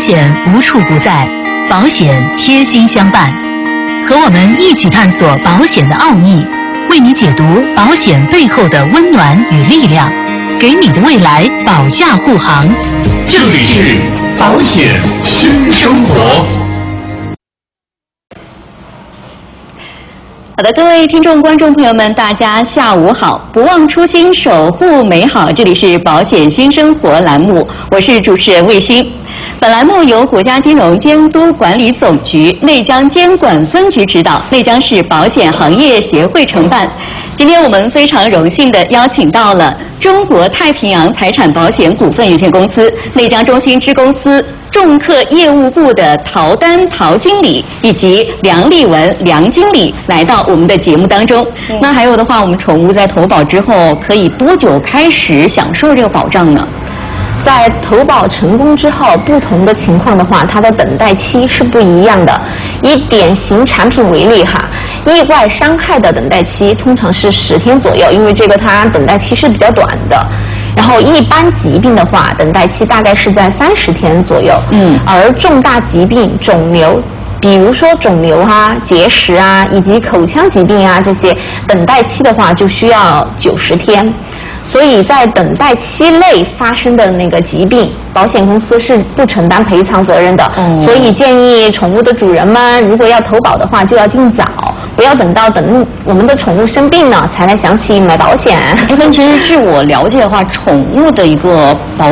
险无处不在，保险贴心相伴。和我们一起探索保险的奥秘，为你解读保险背后的温暖与力量，给你的未来保驾护航。 这里是保险新生活。 好的，各位听众、观众朋友们，大家下午好！不忘初心，守护美好。这里是保险新生活栏目，我是主持人卫星。本栏目由国家金融监督管理总局内江监管分局指导，内江市保险行业协会承办。今天我们非常荣幸地邀请到了中国太平洋财产保险股份有限公司内江中心支公司重客业务部的陶丹陶经理以及梁丽文梁经理来到我们的节目当中。那还有的话，我们宠物在投保之后可以多久开始享受这个保障呢？ 在投保成功之后，不同的情况的话，它的等待期是不一样的。以典型产品为例哈，意外伤害的等待期通常是10天左右，因为这个它等待期是比较短的。然后一般疾病的话，等待期大概是在30天左右。而重大疾病、肿瘤，比如说肿瘤啊、结石啊，以及口腔疾病啊，这些等待期的话就需要90天。所以在等待期内发生的那个疾病，保险公司是不承担赔偿责任的。所以建议宠物的主人们，如果要投保的话，就要尽早，不要等我们的宠物生病了才来想起买保险。 其实据我了解的话，宠物的一个保